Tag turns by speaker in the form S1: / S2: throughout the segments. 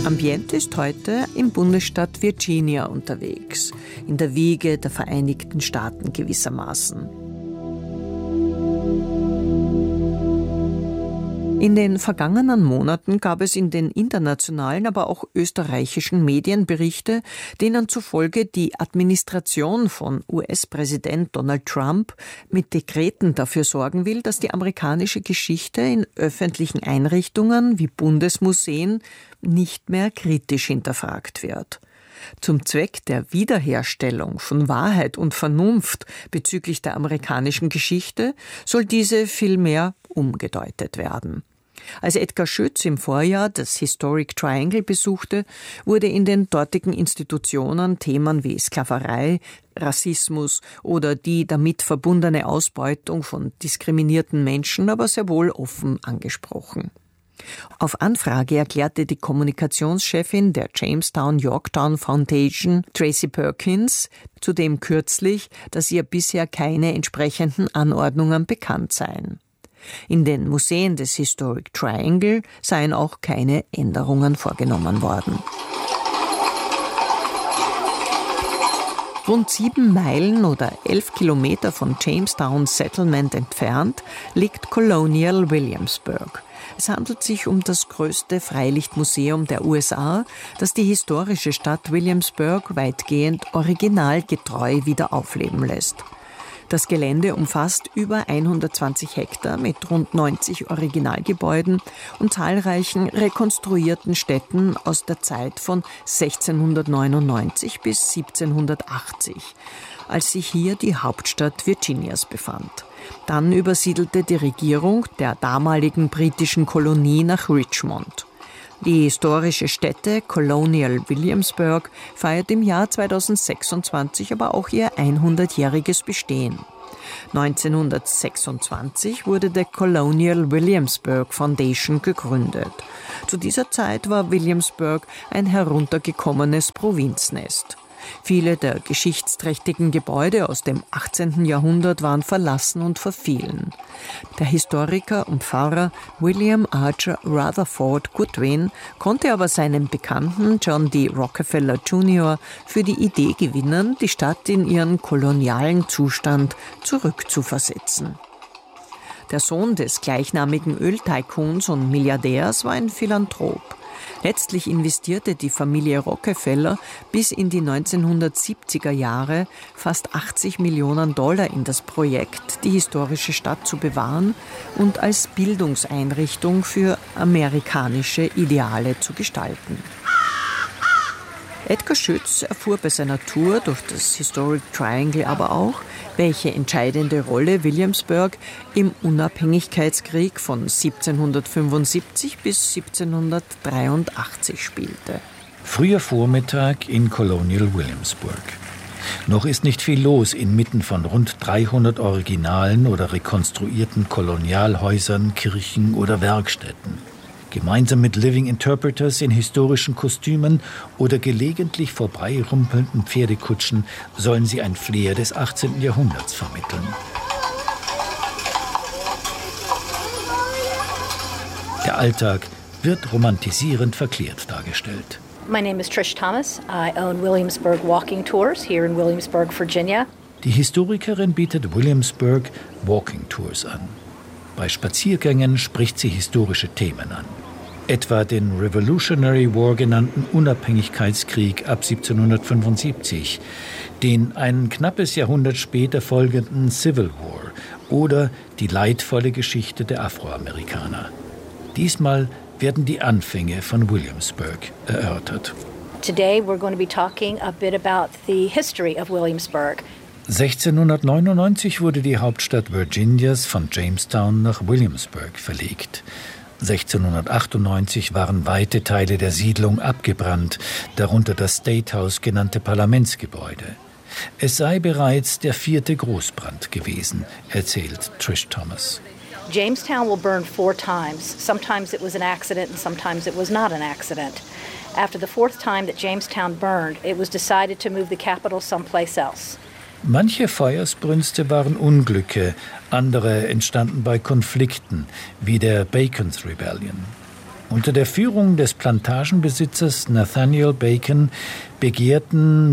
S1: Ambiente ist heute im Bundesstaat Virginia unterwegs, in der Wiege der Vereinigten Staaten gewissermaßen. In den vergangenen Monaten gab es in den internationalen, aber auch österreichischen Medien Berichte, denen zufolge die Administration von US-Präsident Donald Trump mit Dekreten dafür sorgen will, dass die amerikanische Geschichte in öffentlichen Einrichtungen wie Bundesmuseen nicht mehr kritisch hinterfragt wird. Zum Zweck der Wiederherstellung von Wahrheit und Vernunft bezüglich der amerikanischen Geschichte soll diese vielmehr umgedeutet werden. Als Edgar Schütz im Vorjahr das Historic Triangle besuchte, wurde in den dortigen Institutionen Themen wie Sklaverei, Rassismus oder die damit verbundene Ausbeutung von diskriminierten Menschen aber sehr wohl offen angesprochen. Auf Anfrage erklärte die Kommunikationschefin der Jamestown-Yorktown Foundation, Tracy Perkins, zudem kürzlich, dass ihr bisher keine entsprechenden Anordnungen bekannt seien. In den Museen des Historic Triangle seien auch keine Änderungen vorgenommen worden. Rund 7 Meilen oder 11 Kilometer von Jamestown Settlement entfernt liegt Colonial Williamsburg. Es handelt sich um das größte Freilichtmuseum der USA, das die historische Stadt Williamsburg weitgehend originalgetreu wieder aufleben lässt. Das Gelände umfasst über 120 Hektar mit rund 90 Originalgebäuden und zahlreichen rekonstruierten Städten aus der Zeit von 1699 bis 1780, als sich hier die Hauptstadt Virginias befand. Dann übersiedelte die Regierung der damaligen britischen Kolonie nach Richmond. Die historische Stätte Colonial Williamsburg feiert im Jahr 2026 aber auch ihr 100-jähriges Bestehen. 1926 wurde der Colonial Williamsburg Foundation gegründet. Zu dieser Zeit war Williamsburg ein heruntergekommenes Provinznest. Viele der geschichtsträchtigen Gebäude aus dem 18. Jahrhundert waren verlassen und verfielen. Der Historiker und Pfarrer William Archer Rutherford Goodwin konnte aber seinen Bekannten John D. Rockefeller Jr. für die Idee gewinnen, die Stadt in ihren kolonialen Zustand zurückzuversetzen. Der Sohn des gleichnamigen Öltycoons und Milliardärs war ein Philanthrop. Letztlich investierte die Familie Rockefeller bis in die 1970er Jahre fast $80 Millionen in das Projekt, die historische Stadt zu bewahren und als Bildungseinrichtung für amerikanische Ideale zu gestalten. Edgar Schütz erfuhr bei seiner Tour durch das Historic Triangle aber auch, welche entscheidende Rolle Williamsburg im Unabhängigkeitskrieg von 1775 bis 1783 spielte.
S2: Früher Vormittag in Colonial Williamsburg. Noch ist nicht viel los inmitten von rund 300 originalen oder rekonstruierten Kolonialhäusern, Kirchen oder Werkstätten. Gemeinsam mit Living Interpreters in historischen Kostümen oder gelegentlich vorbeirumpelnden Pferdekutschen sollen sie ein Flair des 18. Jahrhunderts vermitteln. Der Alltag wird romantisierend verklärt dargestellt.
S3: My name is Trish Thomas. I own Williamsburg Walking Tours here in Williamsburg, Virginia.
S2: Die Historikerin bietet Williamsburg Walking Tours an. Bei Spaziergängen spricht sie historische Themen an. Etwa den Revolutionary War genannten Unabhängigkeitskrieg ab 1775, den ein knappes Jahrhundert später folgenden Civil War oder die leidvolle Geschichte der Afroamerikaner. Diesmal werden die Anfänge von Williamsburg erörtert.
S3: Today we're going to be talking a bit about the history of Williamsburg.
S2: 1699 wurde die Hauptstadt Virginias von Jamestown nach Williamsburg verlegt. 1698 waren weite Teile der Siedlung abgebrannt, darunter das State House genannte Parlamentsgebäude. Es sei bereits der 4. Großbrand gewesen, erzählt Trish Thomas.
S3: Jamestown will burn 4 times. Sometimes it was an accident and sometimes it was not an accident. After the 4th time that Jamestown burned, it was decided to move the capital someplace else.
S2: Manche Feuersbrünste waren Unglücke, andere entstanden bei Konflikten, wie der Bacon's Rebellion. Unter der Führung des Plantagenbesitzers Nathaniel Bacon begehrten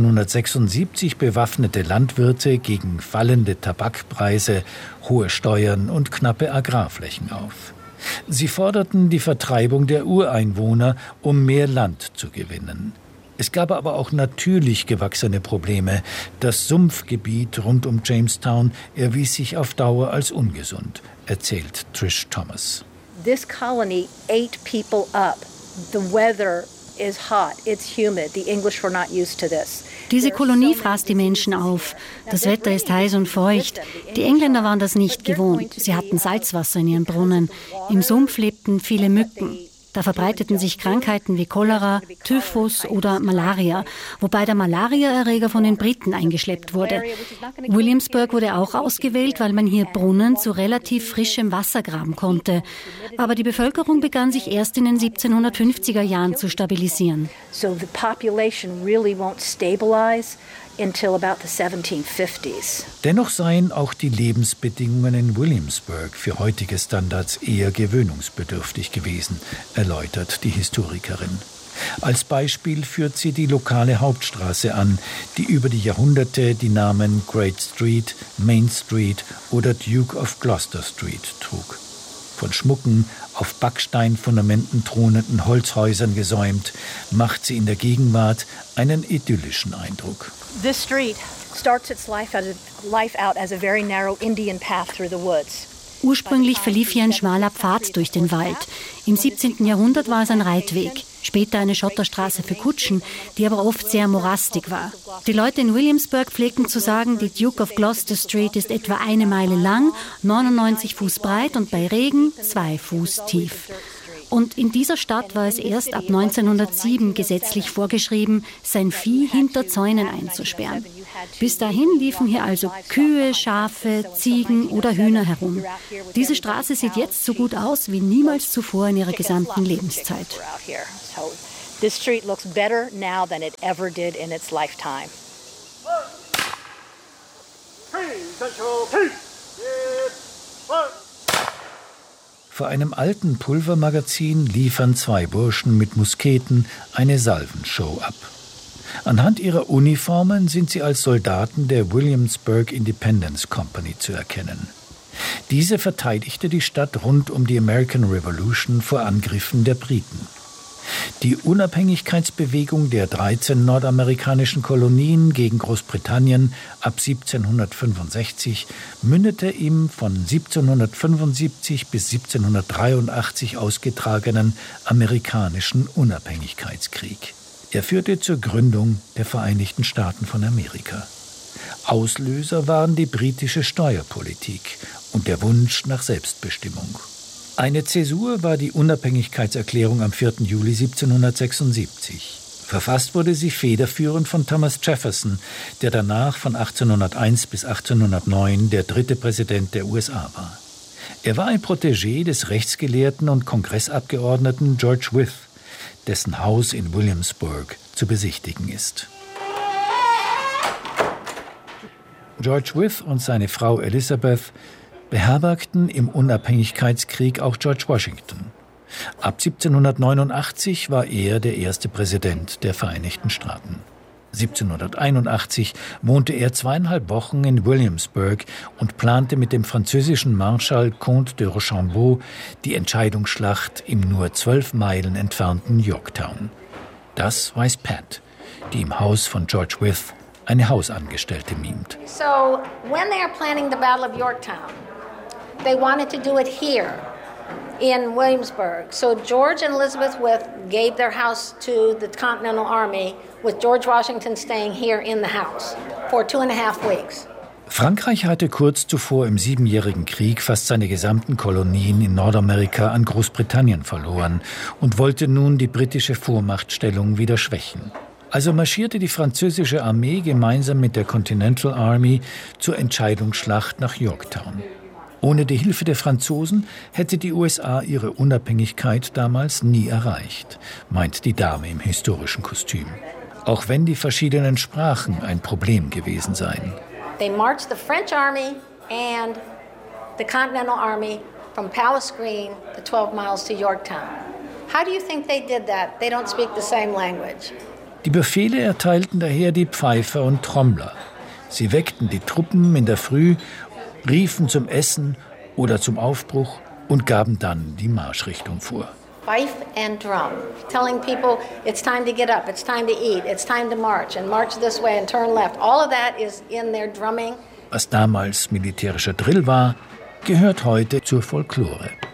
S2: 1676 bewaffnete Landwirte gegen fallende Tabakpreise, hohe Steuern und knappe Agrarflächen auf. Sie forderten die Vertreibung der Ureinwohner, um mehr Land zu gewinnen. Es gab aber auch natürlich gewachsene Probleme. Das Sumpfgebiet rund um Jamestown erwies sich auf Dauer als ungesund, erzählt Trish Thomas.
S3: This colony ate people up. The weather is hot, it's humid. The English were not used to this.
S4: Diese Kolonie fraß die Menschen auf. Das Wetter ist heiß und feucht. Die Engländer waren das nicht gewohnt. Sie hatten Salzwasser in ihren Brunnen. Im Sumpf lebten viele Mücken. Da verbreiteten sich Krankheiten wie Cholera, Typhus oder Malaria, wobei der Malariaerreger von den Briten eingeschleppt wurde. Williamsburg wurde auch ausgewählt, weil man hier Brunnen zu relativ frischem Wasser graben konnte. Aber die Bevölkerung begann sich erst in den 1750er Jahren zu stabilisieren.
S3: So the population really won't stabilize until about the 1750s.
S2: Dennoch seien auch die Lebensbedingungen in Williamsburg für heutige Standards eher gewöhnungsbedürftig gewesen, erläutert die Historikerin. Als Beispiel führt sie die lokale Hauptstraße an, die über die Jahrhunderte die Namen Great Street, Main Street oder Duke of Gloucester Street trug. Von schmucken, auf Backsteinfundamenten thronenden Holzhäusern gesäumt, macht sie in der Gegenwart einen idyllischen Eindruck.
S3: This street starts its life out as a very narrow Indian path through the woods.
S4: Ursprünglich verlief hier ein schmaler Pfad durch den Wald. Im 17. Jahrhundert war es ein Reitweg. Später eine Schotterstraße für Kutschen, die aber oft sehr morastig war. Die Leute in Williamsburg pflegten zu sagen, die Duke of Gloucester Street ist etwa 1 Meile lang, 99 Fuß breit und bei Regen 2 Fuß tief. Und in dieser Stadt war es erst ab 1907 gesetzlich vorgeschrieben, sein Vieh hinter Zäunen einzusperren. Bis dahin liefen hier also Kühe, Schafe, Ziegen oder Hühner herum. Diese Straße sieht jetzt so gut aus wie niemals zuvor in ihrer gesamten Lebenszeit.
S3: This street looks better now than it ever did in its lifetime.
S2: Vor einem alten Pulvermagazin liefern 2 Burschen mit Musketen eine Salvenshow ab. Anhand ihrer Uniformen sind sie als Soldaten der Williamsburg Independence Company zu erkennen. Diese verteidigte die Stadt rund um die American Revolution vor Angriffen der Briten. Die Unabhängigkeitsbewegung der 13 nordamerikanischen Kolonien gegen Großbritannien ab 1765 mündete im von 1775 bis 1783 ausgetragenen amerikanischen Unabhängigkeitskrieg. Er führte zur Gründung der Vereinigten Staaten von Amerika. Auslöser waren die britische Steuerpolitik und der Wunsch nach Selbstbestimmung. Eine Zäsur war die Unabhängigkeitserklärung am 4. Juli 1776. Verfasst wurde sie federführend von Thomas Jefferson, der danach von 1801 bis 1809 der 3. Präsident der USA war. Er war ein Protégé des Rechtsgelehrten und Kongressabgeordneten George Wythe, dessen Haus in Williamsburg zu besichtigen ist. George Wythe und seine Frau Elizabeth beherbergten im Unabhängigkeitskrieg auch George Washington. Ab 1789 war er der erste Präsident der Vereinigten Staaten. 1781 wohnte er 2,5 Wochen in Williamsburg und plante mit dem französischen Marschall Comte de Rochambeau die Entscheidungsschlacht im nur 12 Meilen entfernten Yorktown. Das weiß Pat, die im Haus von George Wythe eine Hausangestellte mimt.
S5: So, when they are planning the Battle of Yorktown, they wanted to do it here in Williamsburg. So George and Elizabeth Wythe gave their house to the Continental Army, with George Washington staying here in the house for 2.5 weeks.
S2: Frankreich hatte kurz zuvor im 7-jährigen Krieg fast seine gesamten Kolonien in Nordamerika an Großbritannien verloren und wollte nun die britische Vormachtstellung wieder schwächen. Also marschierte die französische Armee gemeinsam mit der Continental Army zur Entscheidungsschlacht nach Yorktown. Ohne die Hilfe der Franzosen hätte die USA ihre Unabhängigkeit damals nie erreicht, meint die Dame im historischen Kostüm. Auch wenn die verschiedenen Sprachen ein Problem gewesen seien.
S5: They marched the French army and the Continental Army from Palace Green, the 12 miles to Yorktown. How do you think they did that? They don't speak the same language.
S2: Die Befehle erteilten daher die Pfeifer und Trommler. Sie weckten die Truppen in der Früh, riefen zum Essen oder zum Aufbruch und gaben dann die Marschrichtung vor.
S5: Fife and drum, telling people it's time to get up, it's time to eat, it's time to march, and march this way and turn left. All of that is in their drumming.
S2: Was damals militärischer Drill war, gehört heute zur Folklore.